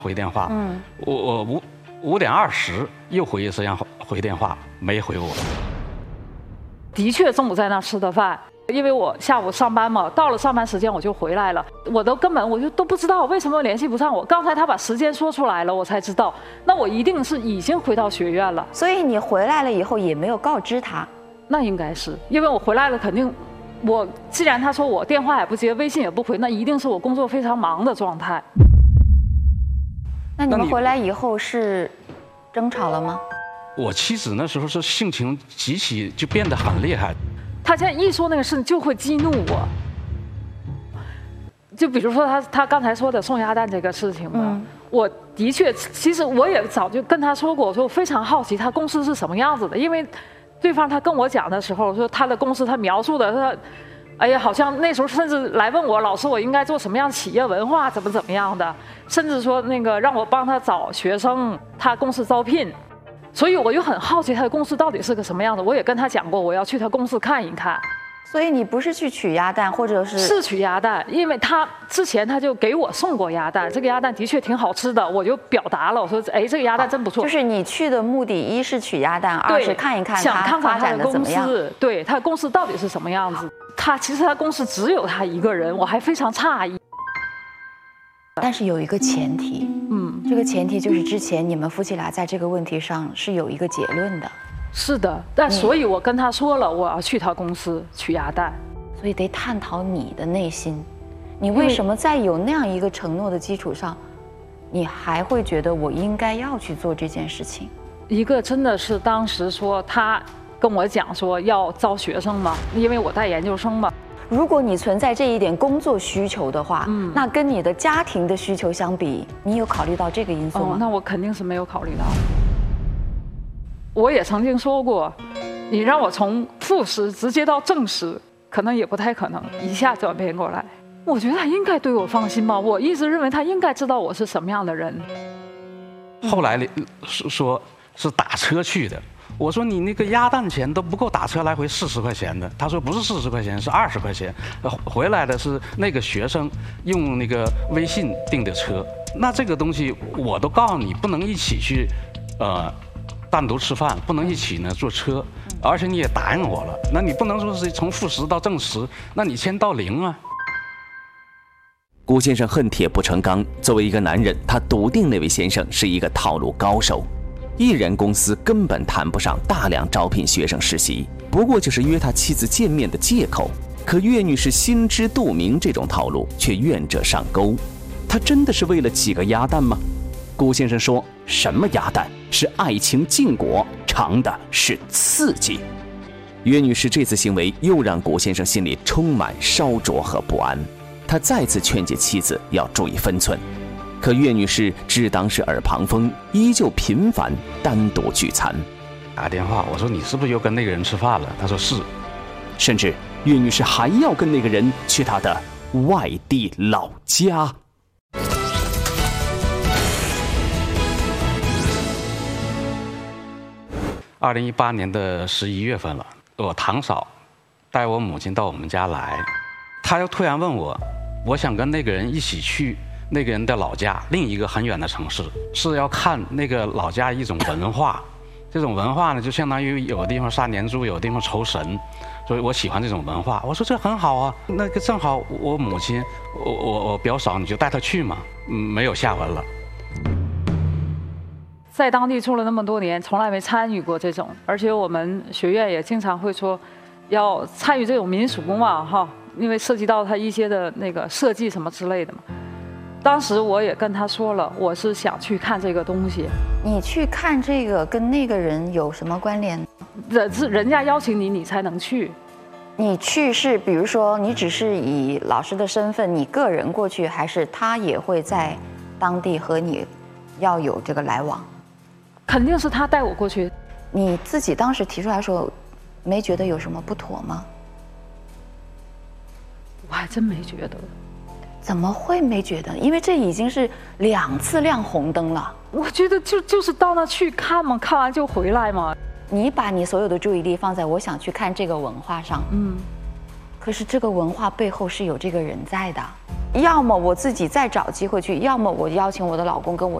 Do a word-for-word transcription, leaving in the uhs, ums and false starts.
回电话，嗯，我我五五点二十又回一次让回电话，没回我。 的确，中午在那吃的饭，因为我下午上班嘛，到了上班时间我就回来了，我都根本我就都不知道为什么联系不上我。刚才他把时间说出来了，我才知道，那我一定是已经回到学院了。 所以你回来了以后也没有告知他？ 那应该是，因为我回来了，肯定，我既然他说我电话也不接，微信也不回，那一定是我工作非常忙的状态。 那你们回来以后是争吵了吗？ 我妻子那时候是性情极其就变得很厉害， 他现在一说那个事就会激怒我。就比如说他他刚才说的送鸭蛋这个事情吧，嗯、我的确，其实我也早就跟他说过，我说我非常好奇他公司是什么样子的，因为对方他跟我讲的时候说他的公司他描述的他。哎呀，好像那时候甚至来问我，老师我应该做什么样企业文化，怎么怎么样的，甚至说那个让我帮他找学生，他公司招聘，所以我就很好奇他的公司到底是个什么样子。我也跟他讲过，我要去他公司看一看。 所以你不是去取鸭蛋，或者是是取鸭蛋，因为他之前他就给我送过鸭蛋，这个鸭蛋的确挺好吃的，我就表达了，我说哎，这个鸭蛋真不错。 就是你去的目的，一是取鸭蛋，二是看一看他发展的怎么样， 对他的公司到底是什么样子。他其实他公司只有他一个人，我还非常诧异。 但是有一个前提，嗯，这个前提就是之前你们夫妻俩在这个问题上是有一个结论的。 是的，但所以我跟他说了，我要去他公司取鸭蛋， 所以得探讨你的内心，你为什么在有那样一个承诺的基础上，你还会觉得我应该要去做这件事情？ 一个真的是当时说他跟我讲说要招学生嘛，因为我带研究生嘛。 如果你存在这一点工作需求的话，嗯，那跟你的家庭的需求相比，你有考虑到这个因素吗？ 哦，那我肯定是没有考虑到。我也曾经说过，你让我从副食直接到正食，可能也不太可能一下转变过来。我觉得他应该对我放心吧，我一直认为他应该知道我是什么样的人。 后来是说是打车去的，我说你那个鸭蛋钱都不够打车来回四十块钱的，他说不是四十块钱，是二十块钱，回来的是那个学生用那个微信订的车，那这个东西我都告诉你不能一起去，呃。单独吃饭不能一起呢坐车，而且你也答应我了，那你不能说是从负十到正十，那你先到零啊。 顾先生恨铁不成钢，作为一个男人，他笃定那位先生是一个套路高手，艺人公司根本谈不上大量招聘学生实习，不过就是约他妻子见面的借口。可岳女士心知肚明这种套路，却愿者上钩。她真的是为了几个鸭蛋吗？顾先生说，什么鸭蛋？是爱情禁果，尝的是刺激。岳女士这次行为又让顾先生心里充满烧灼和不安，他再次劝诫妻子要注意分寸，可岳女士只当是耳旁风，依旧频繁单独聚餐。 打电话我说你是不是又跟那个人吃饭了？他说是。 甚至岳女士还要跟那个人去她的外地老家。 二零一八年的十一月份了，我堂嫂带我母亲到我们家来，她又突然问我，我想跟那个人一起去那个人的老家，另一个很远的城市，是要看那个老家一种文化。这种文化呢，就相当于有的地方杀年猪，有的地方酬神，所以我喜欢这种文化。我说这很好啊，那个正好我母亲，我我我表嫂，你就带她去嘛。嗯，没有下文了。 在当地住了那么多年，从来没参与过这种，而且我们学院也经常会说，要参与这种民俗嘛，哈，因为涉及到他一些的那个设计什么之类的嘛。当时我也跟他说了，我是想去看这个东西。 你去看这个跟那个人有什么关联？ 人是人家邀请你，你才能去。 你去是比如说你只是以老师的身份，你个人过去，还是他也会在当地和你要有这个来往？ 肯定是他带我过去。 你自己当时提出来的时候，没觉得有什么不妥吗？ 我还真没觉得。 怎么会没觉得？因为这已经是两次亮红灯了。 我觉得就就是到那去看嘛，看完就回来嘛。 你把你所有的注意力放在我想去看这个文化上，嗯，可是这个文化背后是有这个人在的。 要么我自己再找机会去，要么我邀请我的老公跟我